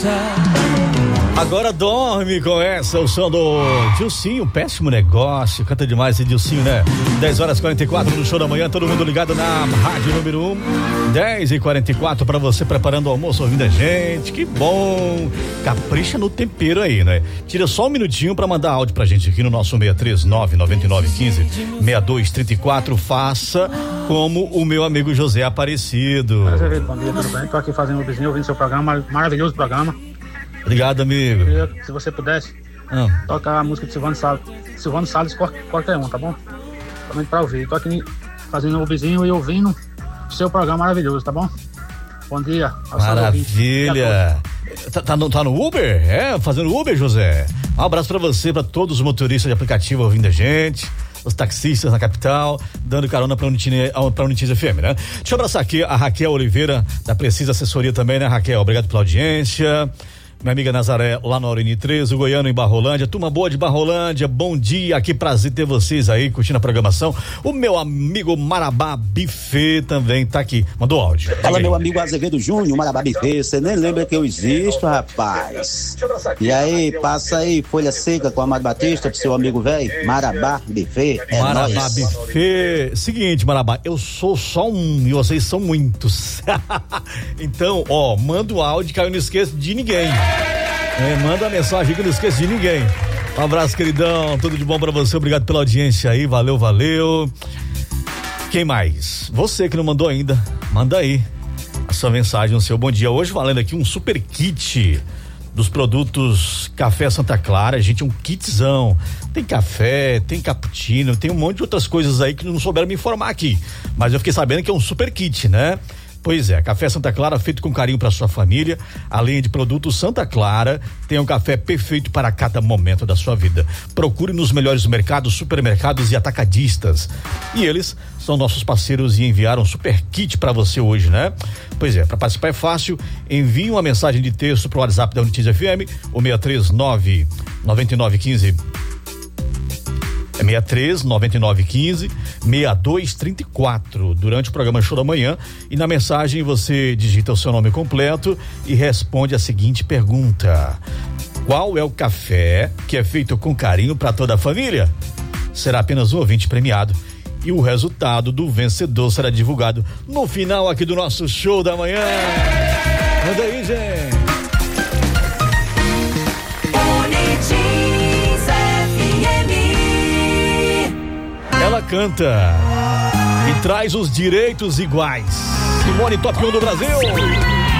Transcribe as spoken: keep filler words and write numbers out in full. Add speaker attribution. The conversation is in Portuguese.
Speaker 1: Agora dorme com essa, o som do Dilcinho, péssimo negócio, canta demais esse Dilcinho, né? dez horas e quarenta e quatro no show da manhã, todo mundo ligado na rádio número um, dez e quarenta e quatro pra você preparando o almoço, ouvindo a gente, que bom, capricha no tempero aí, né? Tira só um minutinho pra mandar áudio pra gente aqui no nosso seis três nove, nove nove um cinco, seis dois três quatro, faça como o meu amigo José Aparecido.
Speaker 2: Bom dia, tudo bem? Tô aqui fazendo o vizinho, ouvindo seu programa, maravilhoso programa.
Speaker 1: Obrigado, amigo.
Speaker 2: Queria, se você pudesse, ah. tocar a música de Silvano Salles, Silvano Salles, qualquer um, tá bom? Somente pra ouvir. Tô aqui fazendo o vizinho e ouvindo o seu programa maravilhoso, tá bom? Bom dia.
Speaker 1: Maravilha. Tá, tá, no, tá no Uber? É, fazendo Uber, José? Um abraço pra você, pra todos os motoristas de aplicativo ouvindo a gente, os taxistas na capital, dando carona pra Unitis, pra Unitis F M, né? Deixa eu abraçar aqui a Raquel Oliveira, da Precisa Assessoria também, né, Raquel? Obrigado pela audiência. Minha amiga Nazaré, lá na Oreni treze, o Goiano em Barrolândia, turma boa de Barrolândia, bom dia, que prazer ter vocês aí curtindo a programação. O meu amigo Marabá Buffet também tá aqui, mandou áudio.
Speaker 3: Fala, meu amigo Azevedo Júnior, Marabá Buffet, você nem lembra que eu existo, rapaz? E aí, passa aí, folha seca com Amado Batista pro seu amigo velho, Marabá Buffet, é
Speaker 1: Marabá
Speaker 3: nóis.
Speaker 1: Buffet, seguinte, Marabá, eu sou só um e vocês são muitos. Então, ó, manda o áudio que eu não esqueço de ninguém. É, manda a mensagem que eu não esqueço de ninguém. Um abraço, queridão, tudo de bom pra você, obrigado pela audiência aí, valeu, valeu. Quem mais? Você que não mandou ainda, manda aí a sua mensagem, o seu bom dia. Hoje valendo aqui um super kit dos produtos Café Santa Clara, gente, um kitzão. Tem café, tem cappuccino, tem um monte de outras coisas aí que não souberam me informar aqui, mas eu fiquei sabendo que é um super kit, né? Pois é, Café Santa Clara feito com carinho para sua família, além de produtos Santa Clara, tem um café perfeito para cada momento da sua vida. Procure nos melhores mercados, supermercados e atacadistas. E eles são nossos parceiros e enviaram um super kit para você hoje, né? Pois é, para participar é fácil, envie uma mensagem de texto pro WhatsApp da Unitis F M, o seis três nove, nove nove um cinco É seis três nove nove um cinco, seis dois três quatro durante o programa Show da Manhã, e na mensagem você digita o seu nome completo e responde a seguinte pergunta: qual é o café que é feito com carinho para toda a família? Será apenas um ouvinte premiado e o resultado do vencedor será divulgado no final aqui do nosso Show da Manhã. Manda aí, gente. Ela canta e traz os direitos iguais. Simone, top um do Brasil.